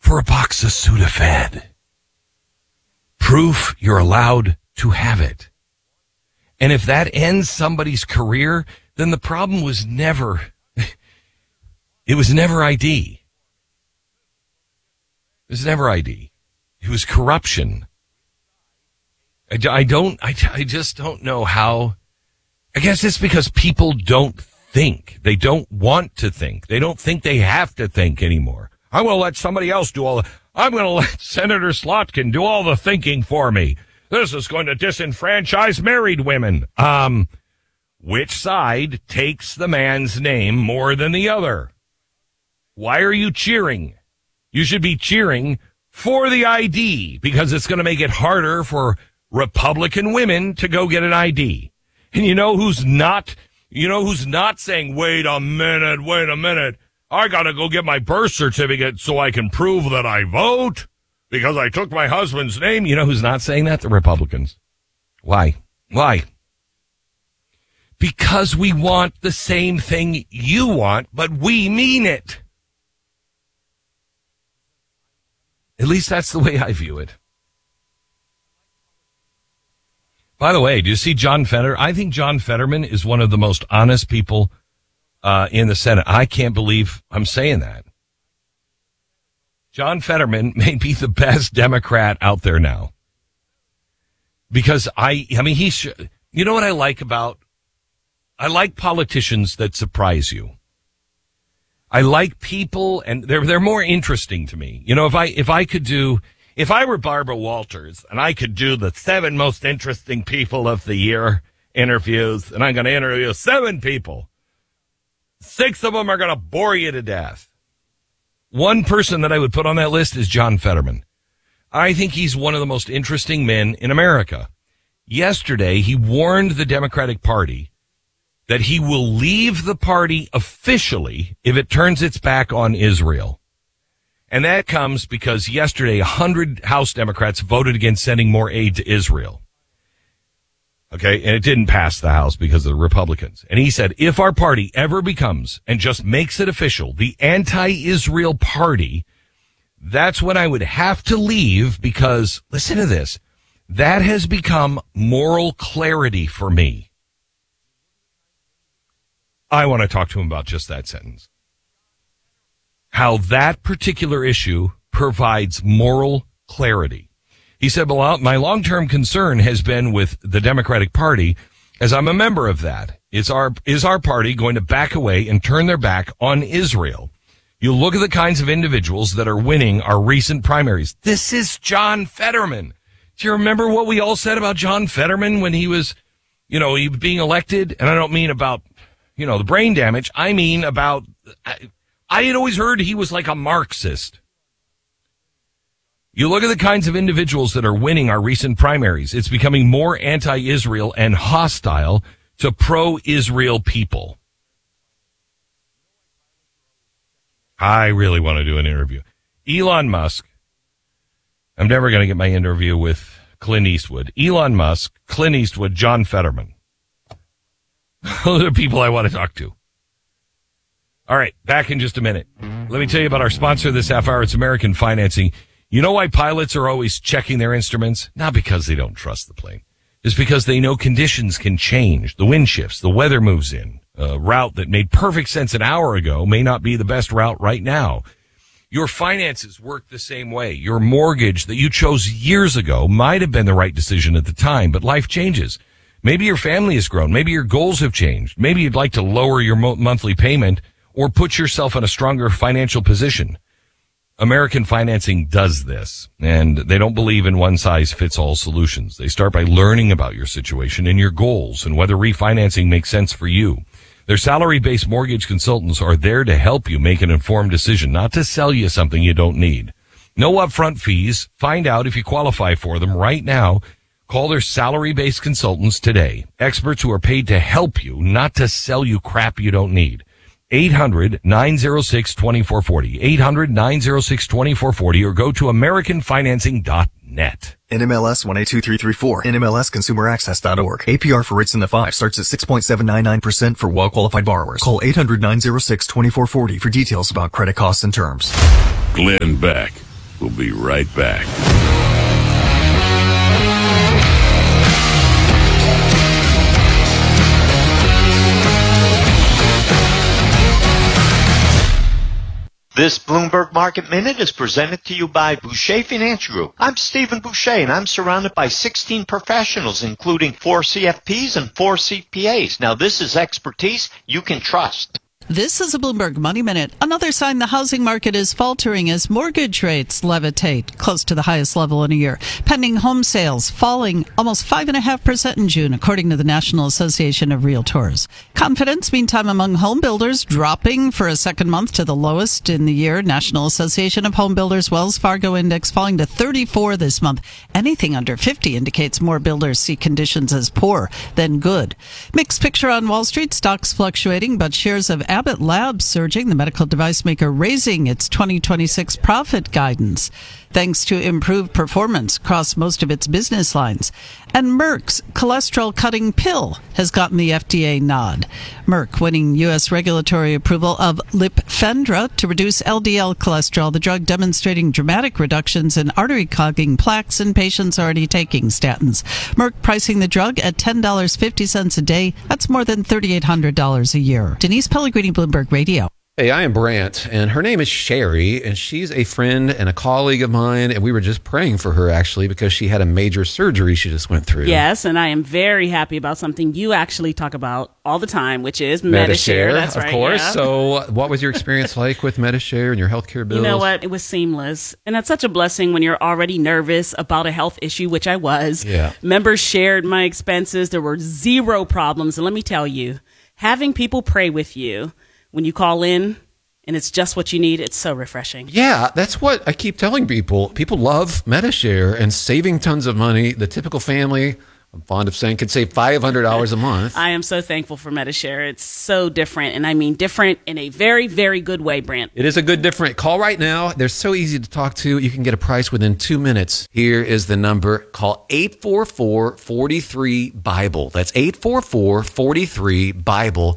for a box of Sudafed. Proof you're allowed to have it. And if that ends somebody's career, then the problem was never, it was never ID. It was never ID. It was corruption. I just don't know how. I guess it's because people don't think. They don't want to think. They don't think they have to think anymore. I'm going to let somebody else do all the, I'm going to let Senator Slotkin do all the thinking for me. This is going to disenfranchise married women. Which side takes the man's name more than the other? Why are you cheering? You should be cheering for the ID because it's going to make it harder for Republican women to go get an ID. And you know who's not saying, wait a minute. I got to go get my birth certificate so I can prove that I vote because I took my husband's name. You know who's not saying that? The Republicans. Why? Because we want the same thing you want, but we mean it. At least that's the way I view it. By the way, do you see John Fetterman? I think John Fetterman is one of the most honest people in the Senate. I can't believe I'm saying that. John Fetterman may be the best Democrat out there now. Because you know what I like politicians that surprise you. I like people, and they're more interesting to me. You know, if I were Barbara Walters and I could do the 7 most interesting people of the year interviews, and I'm going to interview 7 people, 6 of them are going to bore you to death. One person that I would put on that list is John Fetterman. I think he's one of the most interesting men in America. Yesterday, he warned the Democratic Party that he will leave the party officially if it turns its back on Israel. And that comes because yesterday 100 House Democrats voted against sending more aid to Israel. Okay, and it didn't pass the House because of the Republicans. And he said, if our party ever becomes, and just makes it official, the anti-Israel party, that's when I would have to leave because, listen to this, that has become moral clarity for me. I want to talk to him about just that sentence. How that particular issue provides moral clarity. He said, well, my long-term concern has been with the Democratic Party, as I'm a member of that. Is our party going to back away and turn their back on Israel? You look at the kinds of individuals that are winning our recent primaries. This is John Fetterman. Do you remember what we all said about John Fetterman when he was, he was being elected? And I don't mean about, the brain damage. I mean about, I had always heard he was like a Marxist. You look at the kinds of individuals that are winning our recent primaries. It's becoming more anti-Israel and hostile to pro-Israel people. I really want to do an interview. Elon Musk. I'm never going to get my interview with Clint Eastwood. Elon Musk, Clint Eastwood, John Fetterman. Those are the people I want to talk to. All right, back in just a minute. Let me tell you about our sponsor this half hour. It's American Financing. You know why pilots are always checking their instruments? Not because they don't trust the plane. It's because they know conditions can change. The wind shifts. The weather moves in. A route that made perfect sense an hour ago may not be the best route right now. Your finances work the same way. Your mortgage that you chose years ago might have been the right decision at the time, but life changes. Maybe your family has grown. Maybe your goals have changed. Maybe you'd like to lower your monthly payment or put yourself in a stronger financial position. American Financing does this, and they don't believe in one-size-fits-all solutions. They start by learning about your situation and your goals and whether refinancing makes sense for you. Their salary-based mortgage consultants are there to help you make an informed decision, not to sell you something you don't need. No upfront fees. Find out if you qualify for them right now. Call their salary-based consultants today. Experts who are paid to help you, not to sell you crap you don't need. 800-906-2440. 800-906-2440 or go to AmericanFinancing.net. NMLS 182334. NMLSConsumerAccess.org. APR for rates in the 5 starts at 6.799% for well-qualified borrowers. Call 800-906-2440 for details about credit costs and terms. Glenn Beck. We'll be right back. This Bloomberg Market Minute is presented to you by Boucher Financial Group. I'm Stephen Boucher, and I'm surrounded by 16 professionals, including 4 CFPs and 4 CPAs. Now, this is expertise you can trust. This is a Bloomberg Money Minute. Another sign the housing market is faltering as mortgage rates levitate close to the highest level in a year. Pending home sales falling almost 5.5% in June, according to the National Association of Realtors. Confidence, meantime, among home builders dropping for a second month to the lowest in the year. National Association of Home Builders Wells Fargo Index falling to 34 this month. Anything under 50 indicates more builders see conditions as poor than good. Mixed picture on Wall Street, stocks fluctuating, but shares of Abbott Labs surging, the medical device maker raising its 2026 profit guidance thanks to improved performance across most of its business lines. And Merck's cholesterol-cutting pill has gotten the FDA nod. Merck winning U.S. regulatory approval of Lipfendra to reduce LDL cholesterol, the drug demonstrating dramatic reductions in artery-clogging plaques in patients already taking statins. Merck pricing the drug at $10.50 a day. That's more than $3,800 a year. Denise Pellegrini, Bloomberg Radio. Hey, I am Brant, and her name is Sherry, and she's a friend and a colleague of mine, and we were just praying for her, actually, because she had a major surgery she just went through. Yes, and I am very happy about something you actually talk about all the time, which is Medi-Share. That's right, of course. Yeah. So what was your experience like with Medi-Share and your healthcare bills? You know what? It was seamless, and that's such a blessing when you're already nervous about a health issue, which I was. Yeah. Members shared my expenses. There were zero problems, and let me tell you, having people pray with you when you call in, and it's just what you need, it's so refreshing. Yeah, that's what I keep telling people. People love Medi-Share and saving tons of money. The typical family, I'm fond of saying, could save $500 a month. I am so thankful for Medi-Share. It's so different, and I mean different in a very, very good way, Brant. It is a good different. Call right now. They're so easy to talk to. You can get a price within 2 minutes. Here is the number. Call 844-43-BIBLE. That's 844-43-BIBLE.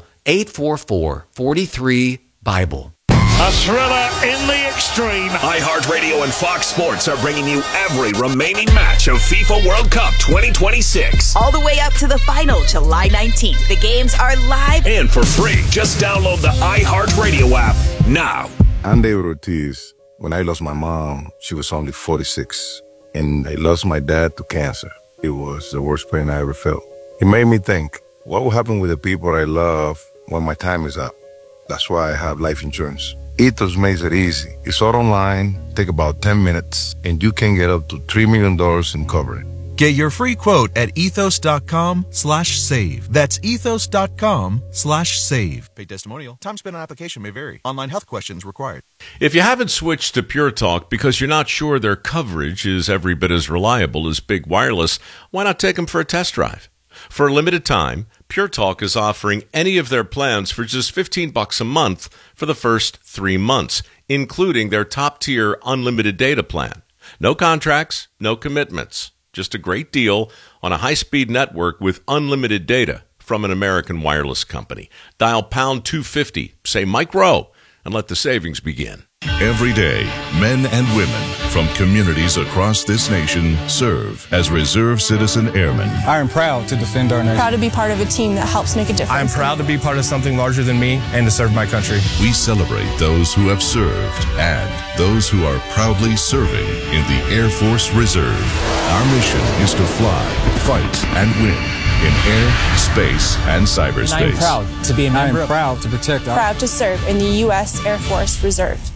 844-43-BIBLE. A thriller in the extreme. iHeartRadio and Fox Sports are bringing you every remaining match of FIFA World Cup 2026. All the way up to the final, July 19th. The games are live And for free, just download the iHeartRadio app now. I'm David Ortiz. When I lost my mom, she was only 46. And I lost my dad to cancer. It was the worst pain I ever felt. It made me think, what will happen with the people I love when my time is up? That's why I have life insurance. Ethos makes it easy. It's all online, take about 10 minutes, and you can get up to $3 million in coverage. Get your free quote at ethos.com/save. That's ethos.com/save. Paid testimonial. Time spent on application may vary. Online health questions required. If you haven't switched to Pure Talk because you're not sure their coverage is every bit as reliable as Big Wireless, why not take them for a test drive? For a limited time, Pure Talk is offering any of their plans for just $15 a month for the first 3 months, including their top-tier unlimited data plan. No contracts, no commitments. Just a great deal on a high-speed network with unlimited data from an American wireless company. Dial pound 250, say Mike Rowe, and let the savings begin. Every day, men and women from communities across this nation serve as Reserve Citizen Airmen. I am proud to defend our nation. Proud to be part of a team that helps make a difference. I am proud to be part of something larger than me and to serve my country. We celebrate those who have served and those who are proudly serving in the Air Force Reserve. Our mission is to fly, fight, and win in air, space, and cyberspace. I am proud to be a member. I am proud to protect our... Proud to serve in the U.S. Air Force Reserve.